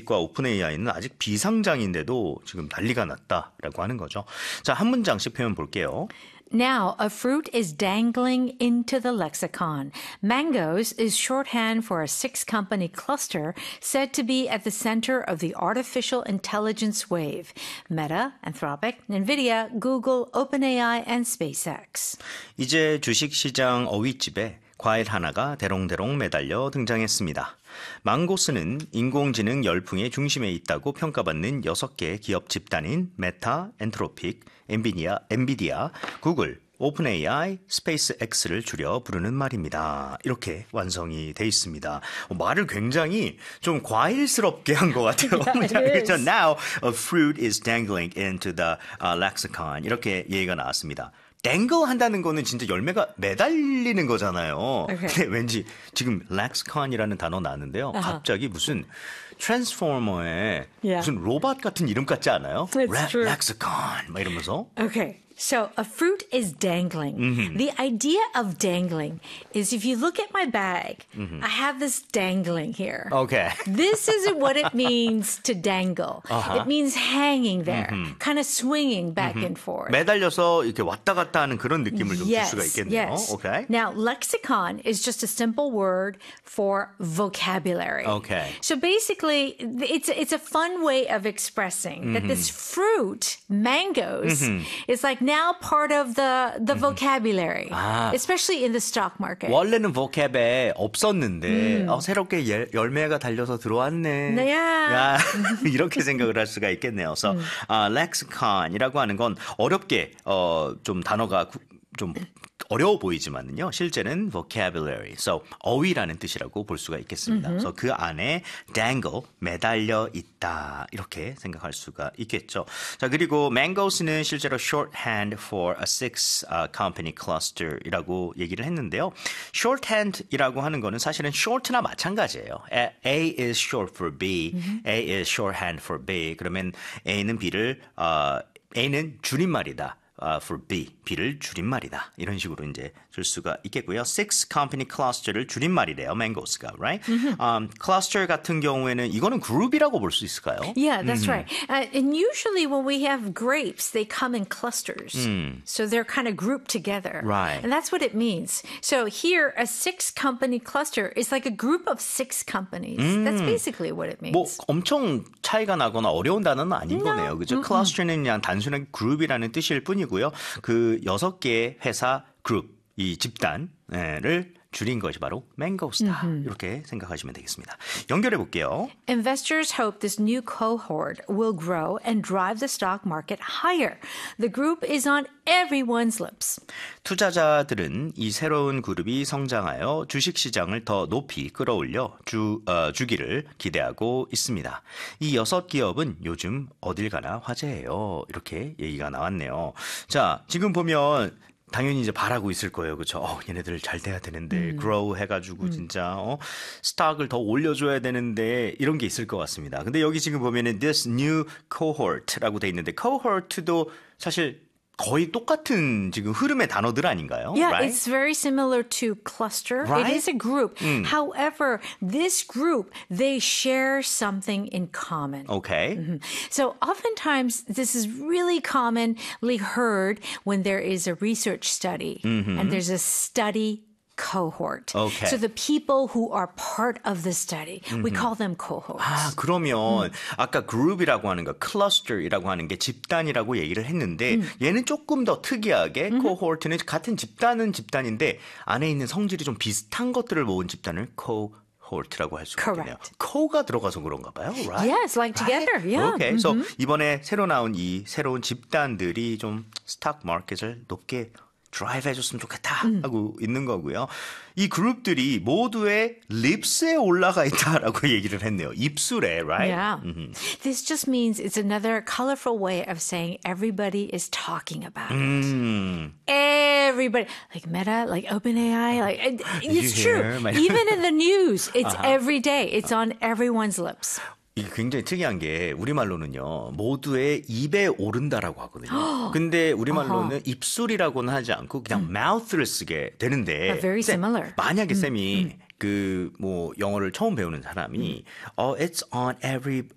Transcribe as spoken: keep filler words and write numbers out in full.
딥시크와 오픈에이아이는 아직 비상장인데도 지금 난리가 났다라고 하는 거죠. 자, 한 문장씩 표현 볼게요. Now, a fruit is dangling into the lexicon. Mangoes is shorthand for a six-company cluster said to be at the center of the artificial intelligence wave. Meta, Anthropic, NVIDIA, Google, OpenAI, and SpaceX. 이제 주식시장 어윗집에 과일 하나가 대롱대롱 매달려 등장했습니다. 망고스는 인공지능 열풍의 중심에 있다고 평가받는 여섯 개 기업 집단인 메타, 엔트로픽, 엔비디아, 엔비디아, 구글, 오픈에이아이, 스페이스X를 줄여 부르는 말입니다. 이렇게 완성이 돼 있습니다. 말을 굉장히 좀 과일스럽게 한 것 같아요. Yeah, Now a fruit is dangling into the uh, lexicon. 이렇게 얘기가 나왔습니다. dangle 한다는 거는 진짜 열매가 매달리는 거잖아요. Okay. 근데 왠지 지금 lexicon이라는 단어 나왔는데요. Uh-huh. 갑자기 무슨 트랜스포머의 Yeah. 무슨 로봇 같은 이름 같지 않아요? It's Re- true. lexicon 막 이러면서. Okay. So a fruit is dangling. Mm-hmm. The idea of dangling is if you look at my bag, Mm-hmm. I have this dangling here. Okay. This isn't what it means to dangle. Uh-huh. It means hanging there, kind of swinging back and forth. 매달려서 이렇게 왔다 갔다 하는 그런 느낌을 좀 줄 Yes, 수가 있겠네요. yes. Okay. Now, lexicon is just a simple word for vocabulary. Okay. So basically, it's it's a fun way of expressing that this fruit, mangoes, is like now part of the the vocabulary, 아. especially in the stock market. 원래는 vocab에 없었는데 어, 새롭게 예, 열매가 달려서 들어왔네. 네. 야, 이렇게 생각을 할 수가 있겠네요. 그래서 음. 아, lexicon이라고 하는 건 어렵게 어, 좀 단어가 구, 좀 어려워 보이지만은요. 실제는 vocabulary, so 어휘라는 뜻이라고 볼 수가 있겠습니다. 그래서 그 안에 dangle, 매달려 있다 이렇게 생각할 수가 있겠죠. 자, 그리고 mangos는 실제로 shorthand for a six uh, company cluster이라고 얘기를 했는데요. shorthand이라고 하는 거는 사실은 short나 마찬가지예요. A is short for B, A is shorthand for B. 그러면 A는 B를 어, A는 줄임말이다. Uh, for B, B를 줄임말이다. 이런 식으로 이제 줄 수가 있겠고요. Six company cluster를 줄임말이래요. Mangos가, right? Mm-hmm. Um, cluster 같은 경우에는 이거는 그룹이라고 볼 수 있을까요? Yeah, that's right. Uh, and usually when we have grapes, they come in clusters. So they're kind of grouped together. Right. And that's what it means. So here, a six company cluster is like a group of six companies. That's basically what it means. 뭐 엄청 차이가 나거나 어려운 단어는 아닌 거네요. 그죠? cluster는 그냥 단순한 그룹이라는 뜻일 뿐이고요. 그 여섯 개의 회사 그룹, 이 집단을 줄인 것이 바로 Mangos다. 이렇게 생각하시면 되겠습니다. 연결해 볼게요. Investors hope this new cohort will grow and drive the stock market higher. The group is on everyone's lips. 투자자들은 이 새로운 그룹이 성장하여 주식시장을 더 높이 끌어올려 주, 어, 주기를 기대하고 있습니다. 이 여섯 기업은 요즘 어딜 가나 화제예요. 이렇게 얘기가 나왔네요. 자, 지금 보면 당연히 이제 바라고 있을 거예요. 그렇죠? 어, 얘네들 잘 돼야 되는데 음. grow 해가지고 음. 진짜 어, 스탁을 더 올려줘야 되는데 이런 게 있을 것 같습니다. 근데 여기 지금 보면은 this new cohort라고 돼 있는데 cohort도 사실 거의 똑같은 지금 흐름의 단어들 아닌가요? Yeah, right? it's very similar to cluster. Right? It is a group. Mm. However, this group, they share something in common. Okay. Mm-hmm. So oftentimes, this is really commonly heard when there is a research study mm-hmm. and there's a study cohort. Okay. So the people who are part of the study, mm-hmm. we call them cohorts. 아, 그러면 음. 아까 그룹이라고 하는 거, 클러스터이라고 하는 게 집단이라고 얘기를 했는데 음. 얘는 조금 더 특이하게 음. cohort는 같은 집단은 집단인데 안에 있는 성질이 좀 비슷한 것들을 모은 집단을 cohort라고 할 수가 있겠네요. co가 들어가서 그런가 봐요. Right? Yes, like together. Right? Yeah. Okay. Mm-hmm. So 이번에 새로 나온 이 새로운 집단들이 좀 스탁 마켓을 높게 드라이브 해줬으면 좋겠다 하고 음. 있는 거고요. 이 그룹들이 모두의 립스에 올라가 있다라고 얘기를 했네요. 입술에, right? Yeah. Mm-hmm. This just means it's another colorful way of saying everybody is talking about mm. it. Everybody, like Meta, like OpenAI, like it's true. Even in the news, it's uh-huh. every day. It's on everyone's lips. 이게 굉장히 특이한 게 우리말로는요. 모두의 입에 오른다라고 하거든요. 근데 우리말로는 uh-huh. 입술이라고는 하지 않고 그냥 음. mouth를 쓰게 되는데 But very 쌤, similar. 만약에 음. 쌤이 음. 그 뭐 영어를 처음 배우는 사람이 음. 어 it's on every